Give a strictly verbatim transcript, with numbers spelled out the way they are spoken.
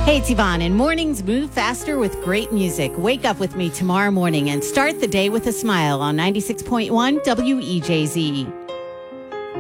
Hey, it's Yvonne, and mornings move faster with great music. Wake up with me tomorrow morning and start the day with a smile on ninety-six point one W E J Z.